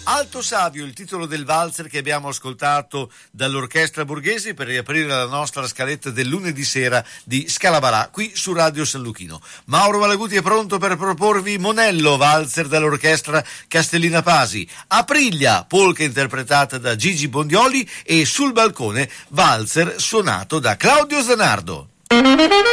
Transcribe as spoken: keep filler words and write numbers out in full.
Alto Savio, il titolo del valzer che abbiamo ascoltato dall'Orchestra Borghese per riaprire la nostra scaletta del lunedì sera di Scalabarà qui su Radio San Luchino. Mauro Malaguti è pronto per proporvi Monello, valzer dall'Orchestra Castellina Pasi, Aprilia, polka interpretata da Gigi Bondioli e Sul balcone, valzer suonato da Claudio Zanardo.